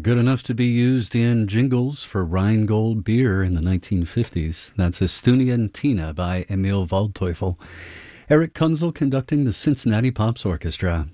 Good enough to be used in jingles for Rheingold beer in the 1950s. That's Estunian Tina by Emil Waldteufel. Eric Kunzel conducting the Cincinnati Pops Orchestra.